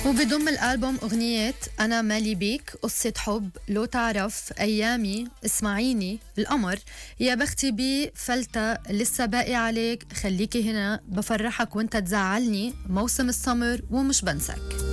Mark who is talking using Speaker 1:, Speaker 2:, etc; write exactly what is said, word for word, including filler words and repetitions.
Speaker 1: وبضم الألبوم أغنيات أنا مالي بيك، قصة حب، لو تعرف، أيامي، اسمعيني، القمر، يا بختي بي، فلتة، لسه باقي عليك، خليكي هنا، بفرحك وانت تزعلني، موسم السمر، ومش بنسك.